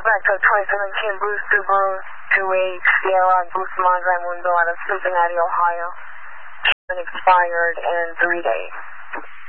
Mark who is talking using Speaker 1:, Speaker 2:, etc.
Speaker 1: back to 2017 Blue Subaru 2H Sierra Bustamante Raimundo out of Cincinnati, Ohio. Expired in 3 days.